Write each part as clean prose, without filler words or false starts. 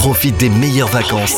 Profite des meilleures vacances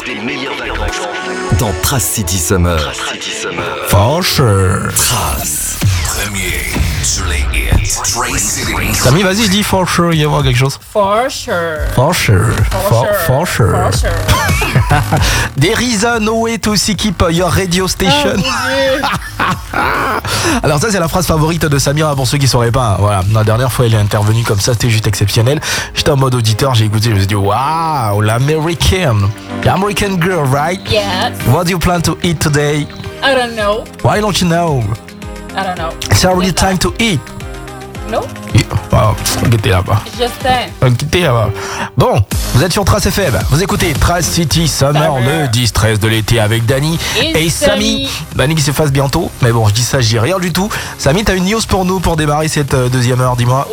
dans Trace City Summer. For sure. Trace. Premier sur les hits. Trace City. Samy, vas-y, dis for sure, il y a voir quelque chose. For sure. For sure. For sure. For sure. There is no way to keep your radio station. Oh, mon Dieu. Alors ça c'est la phrase favorite de Samira pour ceux qui sauraient pas. Voilà, la dernière fois elle est intervenue comme ça, c'était juste exceptionnel. J'étais en mode auditeur, j'ai écouté, je me suis dit waouh, l'American girl, right? Yes. What do you plan to eat today? I don't know. Why don't you know? I don't know. It's already time to eat. No? Quittez là-bas. Just saying. Quittez là-bas. Bon, vous êtes sur Trace FM. Vous écoutez Trace City Summer, le 10-13 de l'été avec Dani et Samy. Dani qui s'efface bientôt. Mais bon, je dis ça, je dis rien du tout. Samy, t'as une news pour nous pour démarrer cette deuxième heure, dis-moi.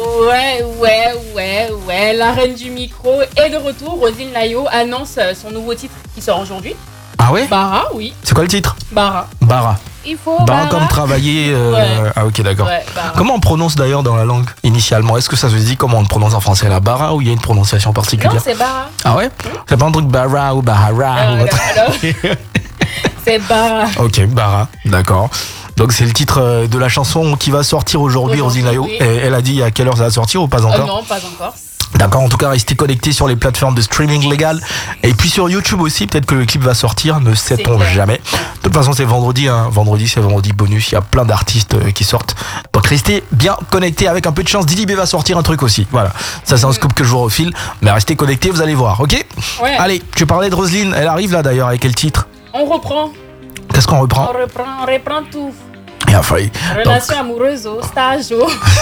Ouais. La reine du micro est de retour. Roselyne Layo annonce son nouveau titre qui sort aujourd'hui. Ah ouais? Bara, oui. C'est quoi le titre? Bara. Il faut Bara comme travailler. Ouais. Ah ok, d'accord. Ouais, Bara. Comment on prononce d'ailleurs dans la langue initialement? Est-ce que ça se dit comment on le prononce en français, la Bara, ou il y a une prononciation particulière? Non, c'est Bara. Ah ouais? C'est pas un truc Bara ou Bahara ou autre? Non. C'est Bara. Ok, Bara, d'accord. Donc c'est le titre de la chanson qui va sortir aujourd'hui, Roselyne Layo. Oui. Et elle a dit à quelle heure ça va sortir ou pas encore? Non, pas encore. D'accord, en tout cas restez connectés sur les plateformes de streaming légal et puis sur YouTube aussi, peut-être que le clip va sortir, ne sait-on jamais. De toute façon c'est vendredi, hein. Vendredi c'est vendredi bonus, il y a plein d'artistes qui sortent. Donc restez bien connectés, avec un peu de chance, Didi B va sortir un truc aussi. Voilà, ça c'est un scoop que je vous refile, mais restez connectés, vous allez voir, ok? Ouais. Allez, tu parlais de Roselyne, elle arrive là d'ailleurs, avec quel titre? On reprend. Qu'est-ce qu'on reprend? On reprend tout. Et enfin, Relation amoureuse au stage.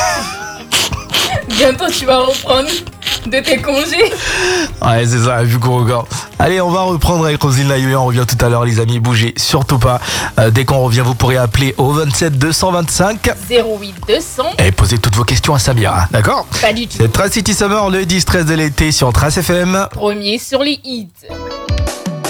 Bientôt tu vas reprendre de tes congés. ouais, c'est ça, vu qu'on regarde. Allez, on va reprendre avec Roselyne Layo. On revient tout à l'heure, les amis. Bougez surtout pas. Dès qu'on revient, vous pourrez appeler au 27 225 08 200. et poser toutes vos questions à Samira. D'accord? Pas du tout. C'est Trace City Summer, le 10-13 de l'été sur Trace FM. Premier sur les hits.